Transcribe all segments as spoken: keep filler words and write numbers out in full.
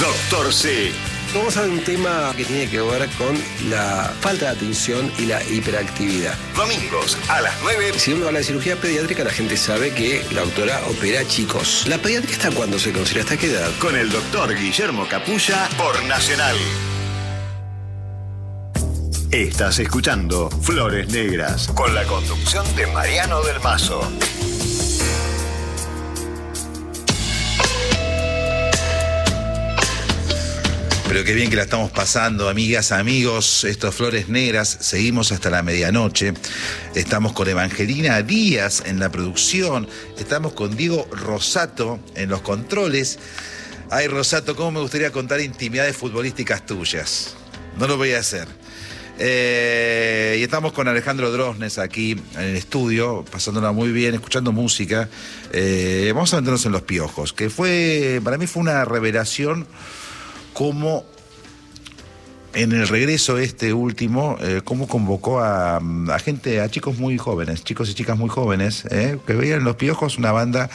Doctor C. Vamos a ver un tema que tiene que ver con la falta de atención y la hiperactividad. Domingos a las nueve. Si uno habla de cirugía pediátrica, la gente sabe que la doctora opera chicos. ¿La pediátrica hasta cuándo se considera? ¿Hasta qué edad? Con el doctor Guillermo Capulla por Nacional. Estás escuchando Flores Negras con la conducción de Mariano del Mazo. Pero qué bien que la estamos pasando, amigas, amigos. Esto es Flores Negras. Seguimos hasta la medianoche. Estamos con Evangelina Díaz en la producción. Estamos con Diego Rosato en los controles. Ay, Rosato, cómo me gustaría contar intimidades futbolísticas tuyas. No lo voy a hacer. Eh, y estamos con Alejandro Drosnes aquí en el estudio, pasándola muy bien, escuchando música. Eh, vamos a meternos en Los Piojos, que fue, para mí fue una revelación. Cómo en el regreso este último, eh, cómo convocó a, a gente, a chicos muy jóvenes, chicos y chicas muy jóvenes, eh, que veían Los Piojos, una banda,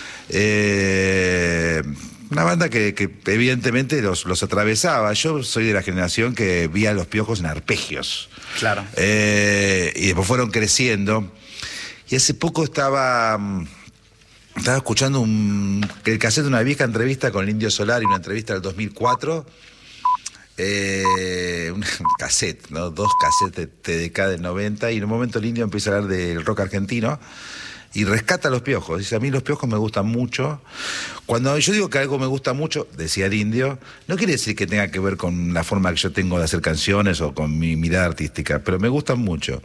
eh, una banda que, que evidentemente los, los atravesaba. Yo soy de la generación que veía Los Piojos en arpegios. Claro. Eh, y después fueron creciendo. Y hace poco estaba... Estaba escuchando un, el cassette de una vieja entrevista con el Indio Solari, una entrevista del dos mil cuatro. Eh, un cassette, ¿no? Dos cassettes de T D K del noventa. Y en un momento el Indio empieza a hablar del rock argentino y rescata a Los Piojos. Dice, a mí Los Piojos me gustan mucho. Cuando yo digo que algo me gusta mucho, decía el Indio, no quiere decir que tenga que ver con la forma que yo tengo de hacer canciones o con mi mirada artística, pero me gustan mucho.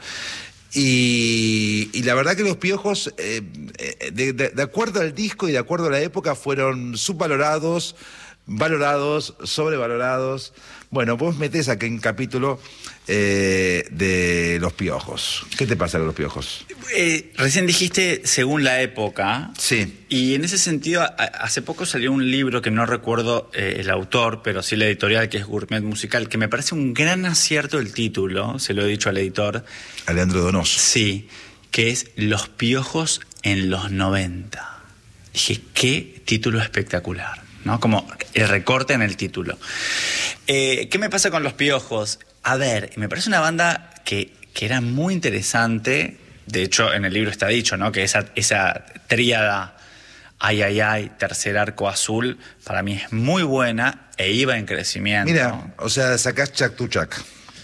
Y, y la verdad que Los Piojos, eh, de, de, de acuerdo al disco y de acuerdo a la época, fueron subvalorados, valorados, sobrevalorados. Bueno, vos metés aquí un capítulo eh, de Los Piojos. ¿Qué te pasa con Los Piojos? Eh, recién dijiste según la época. Sí. Y en ese sentido, a, hace poco salió un libro que no recuerdo eh, el autor, pero sí la editorial, que es Gourmet Musical, que me parece un gran acierto el título, se lo he dicho al editor. Alejandro Donoso. Sí, que es Los Piojos en los noventa. Dije, qué título espectacular, ¿no? Como el recorte en el título. Eh, ¿Qué me pasa con Los Piojos? A ver, me parece una banda que, que era muy interesante. De hecho, en el libro está dicho, ¿no? Que esa, esa tríada ay, ay, ay, tercer arco azul, para mí es muy buena e iba en crecimiento. Mira, o sea, sacás Chac tu Chac.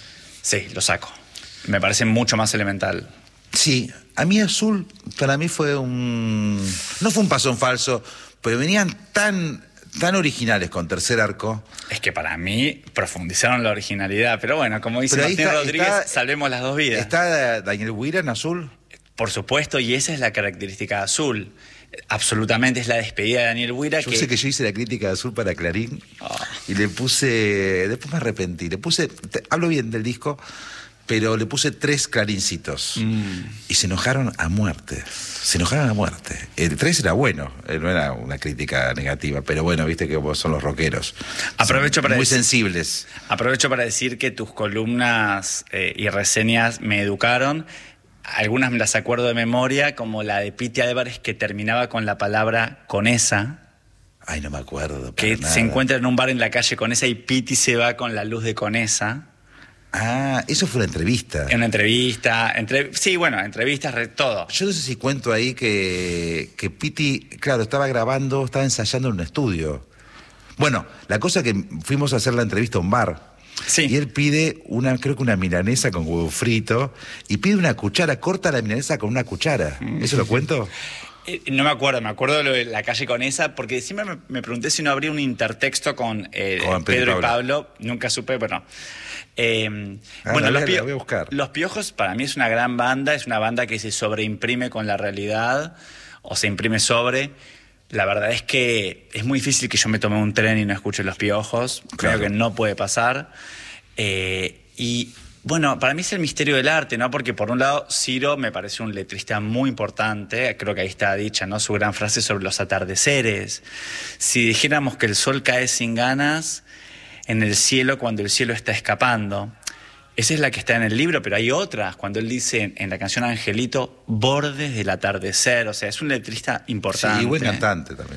Sí, lo saco. Me parece mucho más elemental. Sí, a mí Azul, para mí fue un... No fue un pasón falso, pero venían tan... tan originales con tercer arco. Es que para mí profundizaron la originalidad, pero bueno, como dice Martín está, Rodríguez, está, salvemos las dos vidas. ¿Está Daniel Huira en Azul? Por supuesto, y esa es la característica de Azul. Absolutamente es la despedida de Daniel Huira. Yo que... sé que yo hice la crítica de Azul para Clarín oh. y le puse, después me arrepentí, le puse, te, hablo bien del disco, pero le puse tres clarincitos mm. y se enojaron a muerte. Se enojaron a muerte. El tres era bueno, no era una crítica negativa, pero bueno, viste que vos son los rockeros. Aprovecho para muy decir, sensibles. Aprovecho para decir que tus columnas eh, y reseñas me educaron. Algunas me las acuerdo de memoria, como la de Piti Álvarez, que terminaba con la palabra Conesa. Ay, no me acuerdo. Que nada. Se encuentra en un bar en la calle Conesa y Piti se va con la luz de Conesa. Ah, eso fue una entrevista. En una entrevista, entre, sí, bueno, entrevistas, todo. Yo no sé si cuento ahí que, que Piti, claro, estaba grabando, estaba ensayando en un estudio. Bueno, la cosa que fuimos a hacer la entrevista a un bar. Sí. Y él pide una, creo que una milanesa con huevo frito, y pide una cuchara, corta la milanesa con una cuchara. Mm. ¿Eso lo cuento? Eh, no me acuerdo, me acuerdo de lo de la calle Conesa, porque siempre me, me pregunté si no habría un intertexto con, eh, con Pedro, Pedro y Pablo. Nunca supe, pero no. Eh, ah, bueno, la los, voy, la voy a buscar. Los Piojos para mí es una gran banda, es una banda que se sobreimprime con la realidad, o se imprime sobre. La verdad es que es muy difícil que yo me tome un tren y no escuche Los Piojos. Claro. Creo que no puede pasar. Eh, y bueno, para mí es el misterio del arte, ¿no? Porque por un lado, Ciro me parece un letrista muy importante. Creo que ahí está dicha, ¿no? Su gran frase sobre los atardeceres. Si dijéramos que el sol cae sin ganas en el cielo cuando el cielo está escapando. Esa es la que está en el libro, pero hay otras. Cuando él dice en, en la canción Angelito, bordes del atardecer. O sea, es un letrista importante. Sí, y buen cantante también.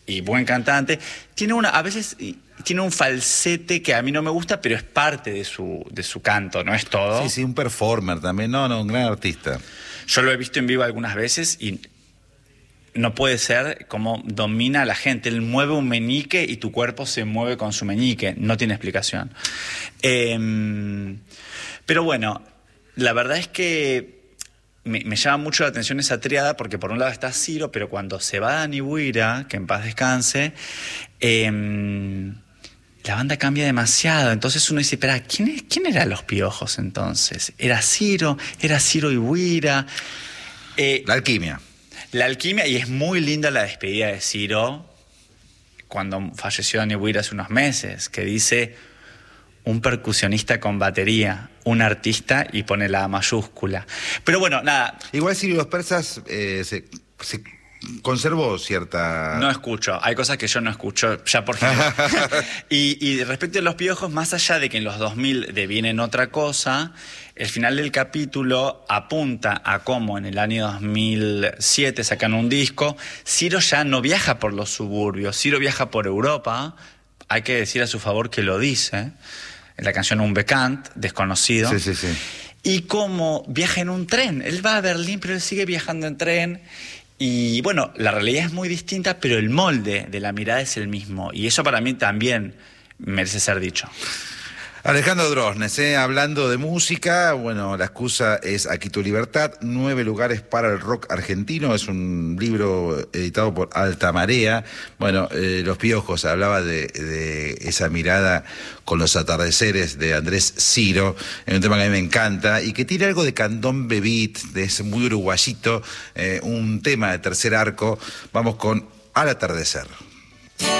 y buen cantante. Tiene una, a veces tiene un falsete que a mí no me gusta, pero es parte de su, de su canto, no es todo. Sí, sí, un performer también, no, no, un gran artista. Yo lo he visto en vivo algunas veces y no puede ser cómo domina a la gente. Él mueve un meñique y tu cuerpo se mueve con su meñique. No tiene explicación. Eh, pero bueno, la verdad es que me, me llama mucho la atención esa triada porque por un lado está Ciro, pero cuando se va Dani Buira, que en paz descanse, eh, la banda cambia demasiado. Entonces uno dice, espera, ¿quién, es, ¿quién eran los Piojos entonces? ¿Era Ciro? ¿Era Ciro y Buira? Eh, La alquimia. La alquimia, y es muy linda la despedida de Ciro cuando falleció Dani Buira hace unos meses, que dice un percusionista con batería, un artista, y pone la mayúscula. Pero bueno, nada. Igual Ciro y los Persas eh, se, se conservó cierta... No escucho, hay cosas que yo no escucho, ya por ejemplo. y, y respecto a los Piojos, más allá de que en los dos mil devienen otra cosa, el final del capítulo apunta a cómo en el año dos mil siete sacan un disco. Ciro ya no viaja por los suburbios, Ciro viaja por Europa. Hay que decir a su favor que lo dice en la canción Un Bekannт, desconocido. Sí, sí, sí. Y cómo viaja en un tren. Él va a Berlín, pero él sigue viajando en tren. Y bueno, la realidad es muy distinta, pero el molde de la mirada es el mismo. Y eso para mí también merece ser dicho. Alejandro Drosnes, ¿eh? Hablando de música, bueno, la excusa es Aquí tu libertad, nueve lugares para el rock argentino, es un libro editado por Alta Marea. Bueno, eh, Los Piojos, hablaba de, de esa mirada con los atardeceres de Andrés Ciro, en un tema que a mí me encanta, y que tiene algo de candombe beat, de ese muy uruguayito, eh, un tema de tercer arco. Vamos con Al atardecer.